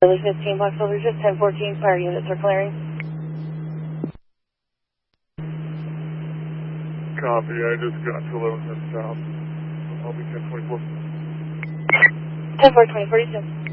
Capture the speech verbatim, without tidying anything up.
fifteen, Box Over, just ten fourteen, fire units are clearing. Copy, I just got to eleven ten south. I'll be ten twenty-four. ten four twenty, forty-two.